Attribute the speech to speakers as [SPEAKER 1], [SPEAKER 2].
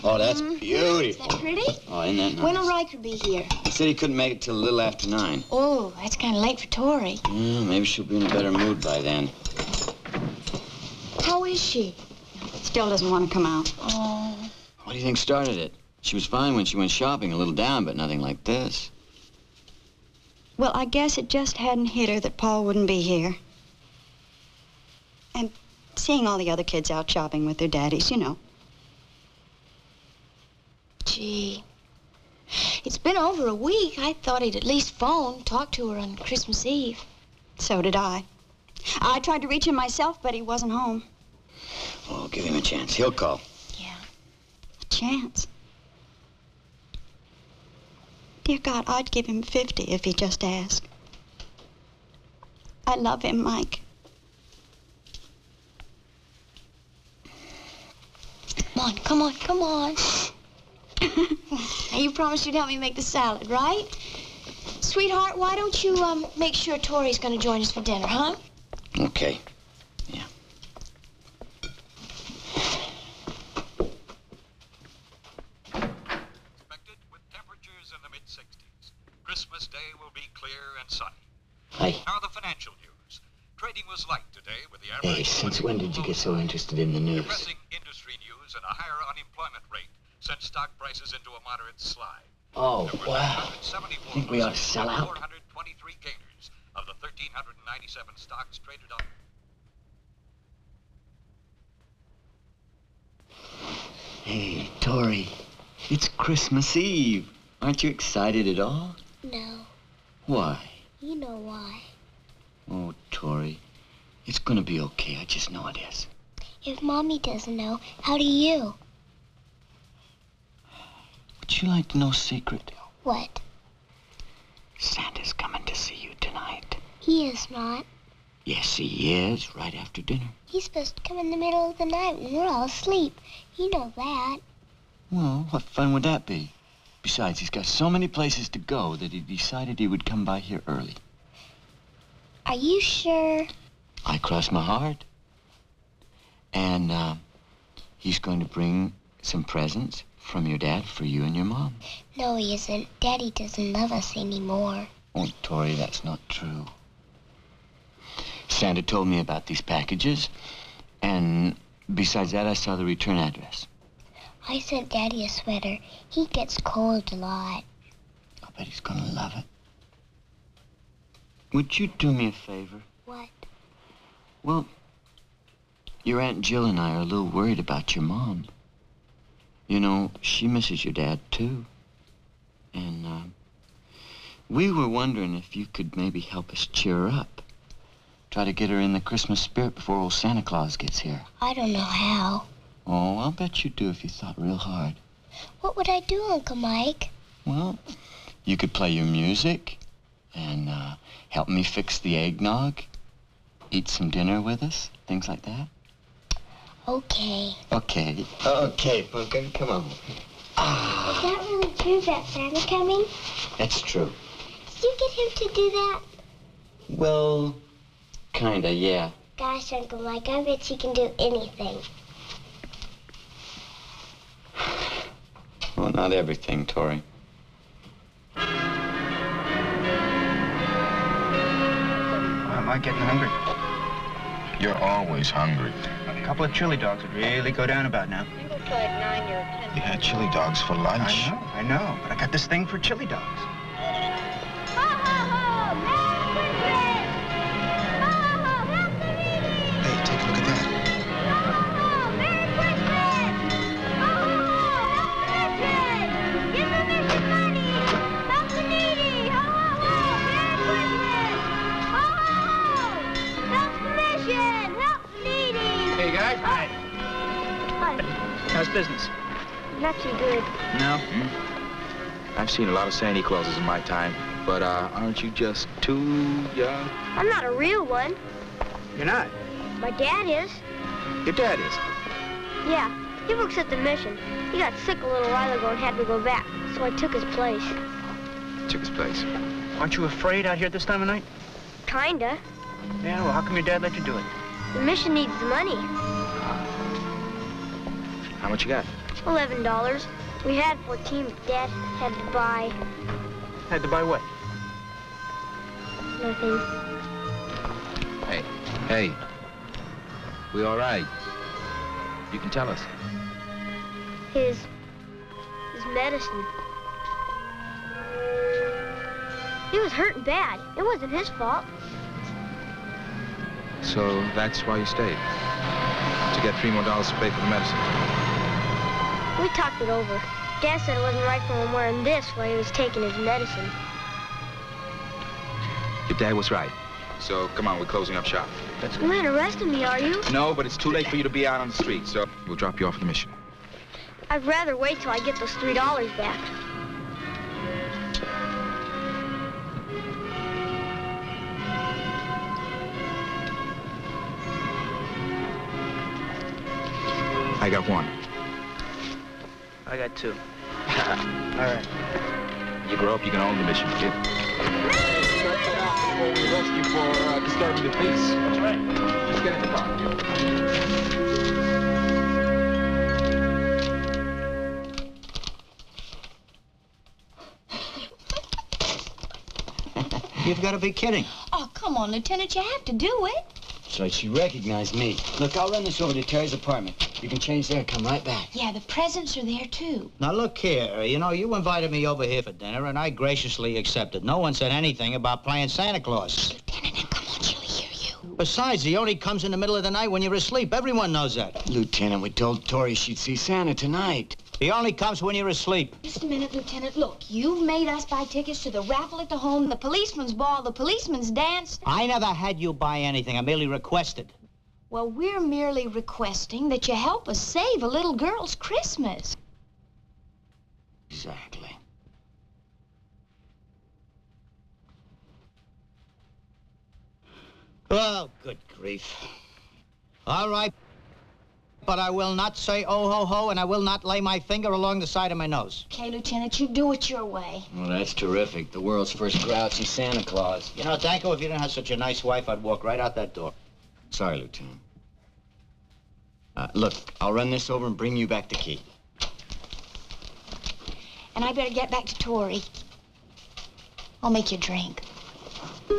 [SPEAKER 1] Oh, that's beautiful.
[SPEAKER 2] Is that pretty?
[SPEAKER 1] Oh, isn't that nice?
[SPEAKER 2] When'll Riker be here?
[SPEAKER 1] He said he couldn't make it till a little after 9.
[SPEAKER 2] Oh, that's kind of late for Tori.
[SPEAKER 1] Yeah, maybe she'll be in a better mood by then.
[SPEAKER 2] How is she?
[SPEAKER 3] Still doesn't want to come out.
[SPEAKER 2] Oh.
[SPEAKER 1] What do you think started it? She was fine when she went shopping, a little down, but nothing like this.
[SPEAKER 3] Well, I guess it just hadn't hit her that Paul wouldn't be here. And seeing all the other kids out shopping with their daddies, you know.
[SPEAKER 2] Gee. It's been over a week. I thought he'd at least phone, talk to her on Christmas Eve.
[SPEAKER 3] So did I. I tried to reach him myself, but he wasn't home.
[SPEAKER 1] Oh, give him a chance. He'll call.
[SPEAKER 2] Yeah.
[SPEAKER 3] A chance? Dear God, I'd give him 50 if he just asked. I love him, Mike.
[SPEAKER 2] Come on. Now, you promised you'd help me make the salad, right? Sweetheart, why don't you, make sure Tori's gonna join us for dinner, huh?
[SPEAKER 1] Okay. Yeah.
[SPEAKER 4] Expected with temperatures in the mid-60s. Christmas Day will be clear and sunny.
[SPEAKER 1] Hi.
[SPEAKER 4] Now the financial news. Trading was light today with the
[SPEAKER 1] Hey,
[SPEAKER 4] average...
[SPEAKER 1] since when did you get so interested in the news?
[SPEAKER 4] Depressing industry news and a higher unemployment rate sent stock prices into a moderate slide.
[SPEAKER 1] Oh,
[SPEAKER 4] There were
[SPEAKER 1] wow.
[SPEAKER 4] 974
[SPEAKER 1] Think we ought to sell out?
[SPEAKER 4] 423 gainers of the 1,397 stocks traded on...
[SPEAKER 1] Hey, Tori, it's Christmas Eve. Aren't you excited at all?
[SPEAKER 2] No.
[SPEAKER 1] Why?
[SPEAKER 2] You know why.
[SPEAKER 1] Oh, Tori, it's gonna be okay. I just know it is.
[SPEAKER 2] If Mommy doesn't know, how do you?
[SPEAKER 1] Would you like to know a secret?
[SPEAKER 2] What?
[SPEAKER 1] Santa's coming to see you tonight.
[SPEAKER 2] He is not.
[SPEAKER 1] Yes, he is, right after dinner.
[SPEAKER 2] He's supposed to come in the middle of the night when we're all asleep. You know that.
[SPEAKER 1] Well, what fun would that be? Besides, he's got so many places to go that he decided he would come by here early.
[SPEAKER 2] Are you sure?
[SPEAKER 1] I crossed my heart. And, he's going to bring some presents from your dad for you and your mom.
[SPEAKER 2] No, he isn't. Daddy doesn't love us anymore.
[SPEAKER 1] Oh, Tori, that's not true. Santa told me about these packages, and besides that, I saw the return address.
[SPEAKER 2] I sent Daddy a sweater. He gets cold a lot.
[SPEAKER 1] I bet he's gonna love it. Would you do me a favor?
[SPEAKER 2] What?
[SPEAKER 1] Well, your Aunt Jill and I are a little worried about your mom. You know, she misses your dad, too. And, we were wondering if you could maybe help us cheer her up. Try to get her in the Christmas spirit before old Santa Claus gets here.
[SPEAKER 2] I don't know how.
[SPEAKER 1] Oh, I'll bet you'd do if you thought real hard.
[SPEAKER 2] What would I do, Uncle Mike?
[SPEAKER 1] Well, you could play your music and, help me fix the eggnog, eat some dinner with us, things like that.
[SPEAKER 2] Okay.
[SPEAKER 1] Okay, Pumpkin, come on.
[SPEAKER 2] Is that really true about Santa coming?
[SPEAKER 1] That's true.
[SPEAKER 2] Did you get him to do that?
[SPEAKER 1] Well, kinda, yeah.
[SPEAKER 2] Gosh, Uncle Mike, I bet you can do anything.
[SPEAKER 1] Well, not everything, Tori.
[SPEAKER 5] Am I getting hungry?
[SPEAKER 6] You're always hungry.
[SPEAKER 5] A couple of chili dogs would really go down about now.
[SPEAKER 6] You had chili dogs for lunch.
[SPEAKER 5] I know, but I got this thing for chili dogs.
[SPEAKER 6] Hey, take a look at that.
[SPEAKER 5] Hey, guys. Hi.
[SPEAKER 2] Hi.
[SPEAKER 5] How's business?
[SPEAKER 2] Not too good.
[SPEAKER 5] No?
[SPEAKER 7] I've seen a lot of Santa Clauses in my time, but aren't you just too young?
[SPEAKER 2] I'm not a real one.
[SPEAKER 5] You're not?
[SPEAKER 2] My dad is.
[SPEAKER 7] Your dad is.
[SPEAKER 2] Yeah, he works at the mission. He got sick a little while ago and had to go back, so I took his place.
[SPEAKER 7] Took his place.
[SPEAKER 5] Aren't you afraid out here this time of night?
[SPEAKER 2] Kinda.
[SPEAKER 5] Yeah, well, how come your dad let you do it?
[SPEAKER 2] The mission needs the money.
[SPEAKER 7] How much you got?
[SPEAKER 8] $11. We had 14, but Dad had to buy
[SPEAKER 5] Had to buy what?
[SPEAKER 8] nothing.
[SPEAKER 7] Hey. We all right? You can tell us.
[SPEAKER 8] His medicine. He was hurting bad. It wasn't his fault.
[SPEAKER 7] So that's why you stayed? To get $3 more to pay for the medicine?
[SPEAKER 8] We talked it over. Dad said it wasn't right for him wearing this while he was taking his medicine.
[SPEAKER 7] Your dad was right. So, come on, we're closing up shop.
[SPEAKER 8] You ain't arresting me, are you?
[SPEAKER 7] No, but it's too late for you to be out on the street, so we'll drop you off at the mission.
[SPEAKER 8] I'd rather wait till I get those $3 back.
[SPEAKER 7] I got one.
[SPEAKER 5] I got 2. All right.
[SPEAKER 7] You grow up, you can own the mission, kid. Start that out before we arrest you for disturbing the peace. That's right. Let's get in the car.
[SPEAKER 9] You've got to be kidding.
[SPEAKER 2] Oh, come on, Lieutenant, you have to do it.
[SPEAKER 1] So she recognized me. Look, I'll run this over to Terry's apartment. You can change there, come right back.
[SPEAKER 2] Yeah, the presents are there, too.
[SPEAKER 9] Now, look here. You know, you invited me over here for dinner, and I graciously accepted. No one said anything about playing Santa Claus.
[SPEAKER 2] Lieutenant, now, come on, she'll hear you.
[SPEAKER 9] Besides, he only comes in the middle of the night when you're asleep. Everyone knows that.
[SPEAKER 1] Lieutenant, we told Tori she'd see Santa tonight.
[SPEAKER 9] He only comes when you're asleep.
[SPEAKER 2] Just a minute, Lieutenant. Look, you've made us buy tickets to the raffle at the home, the policeman's ball, the policeman's dance.
[SPEAKER 9] I never had you buy anything. I merely requested.
[SPEAKER 2] Well, we're merely requesting that you help us save a little girl's Christmas.
[SPEAKER 1] Exactly.
[SPEAKER 9] Oh, good grief. All right. But I will not say oh ho ho, and I will not lay my finger along the side of my nose.
[SPEAKER 2] Okay, Lieutenant, you do it your way.
[SPEAKER 1] Well, that's terrific. The world's first grouchy Santa Claus.
[SPEAKER 9] You know, Danko, if you didn't have such a nice wife, I'd walk right out that door.
[SPEAKER 1] Sorry, Lieutenant. Look, I'll run this over and bring you back the key.
[SPEAKER 2] And I better get back to Tori. I'll make you a drink.